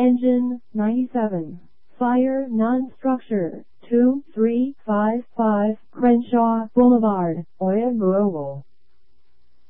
Engine 97. Fire non-structure 2355 Crenshaw Boulevard, Oya Global.